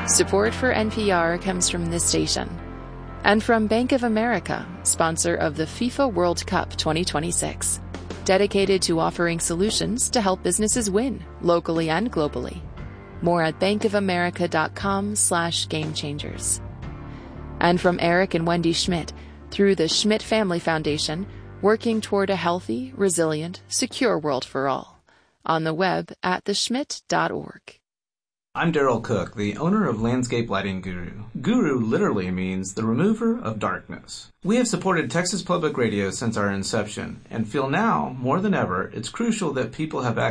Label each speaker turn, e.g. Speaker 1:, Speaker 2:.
Speaker 1: Support for NPR comes from this station and from Bank of America, sponsor of the FIFA World Cup 2026, dedicated to offering solutions to help businesses win locally and globally. More at bankofamerica.com/gamechangers. And from Eric and Wendy Schmidt, through the Schmidt Family Foundation, working toward a healthy, resilient, secure world for all. On the web at theschmidt.org.
Speaker 2: I'm Daryl Cook, the owner of Landscape Lighting Guru. Guru literally means the remover of darkness. We have supported Texas Public Radio since our inception and feel now, more than ever, it's crucial that people have access